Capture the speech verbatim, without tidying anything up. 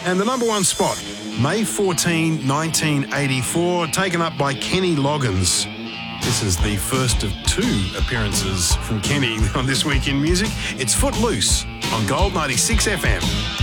And the number one spot, May fourteenth, nineteen eighty-four, taken up by Kenny Loggins. This is the first of two appearances from Kenny on This Week in Music. It's Footloose on Gold ninety-six F M.